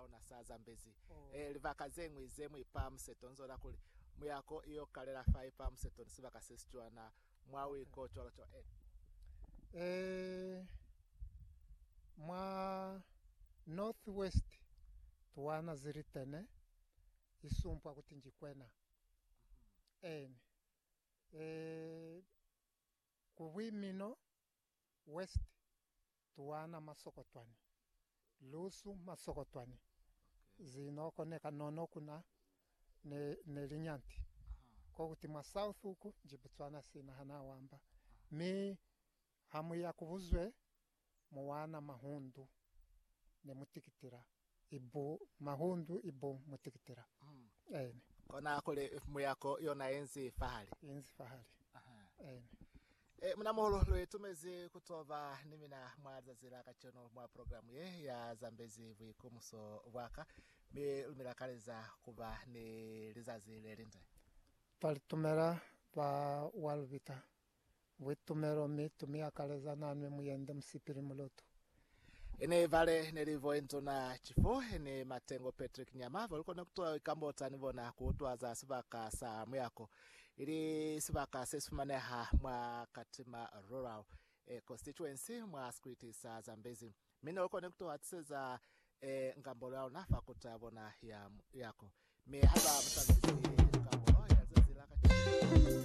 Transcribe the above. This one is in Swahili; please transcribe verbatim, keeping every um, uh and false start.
yao na saa Zambezi oh. eh livakaze mwizemu ipam setonzo la kuli muyako iyo kalela fa ipam seton sibakasesitwa na mwawi okay. ko cholo cho eh eh mwa northwest tuwana ziritene isumpwa kuti njikwena mm-hmm. ene eh kuwimino west tuwana masokotwani lusu masokotwani okay. zinokoneka nono kuna ne nelinyanti uh-huh. ko kuti mwa south huku njibutswana sina hana wamba uh-huh. mi hamu ya kubuzwe muwana mahundu ne mutikitira ibo mahundu ibo mutikitira mm. ene kona kule muyako yona enzi fahali enzi fahali aha ene e mna moholo lwetumeze kutova nimina mwaza zira kachono mwa programu ye ya Zambezi vuyikumuso waka me lumirakaleza kuba ne lizazi lerinde palitumera pa walvita witumero mi tumia kaleza nanwe muyende msipiri muloto ene vale nelivo entona chifo ene Matengo Patrick Nyamava uliko nakutoa ikambota nivona kutwaza sibaka sa muyako ili sibaka sesumane ha mwa katima rural e, constituency mwa scriti sa Zambezi mina uliko nakutoa tiseza e, ngambolo yao nafa kutabona ya yako me haba mtazisi ngambolo ya zazilaka